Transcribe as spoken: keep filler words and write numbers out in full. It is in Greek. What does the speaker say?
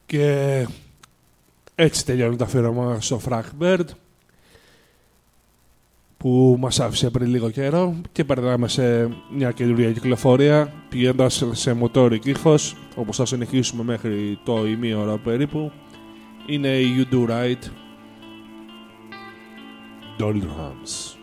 Και έτσι τελειώνει το αφιέρωμα στο Frank Bird, που μας άφησε πριν λίγο καιρό, και περνάμε σε μια καινούργια κυκλοφορία πηγαίνοντας σε μοτόρικ ήχος, όπως θα συνεχίσουμε μέχρι το ημίωρο περίπου. Είναι η You Do Right, Doldrums.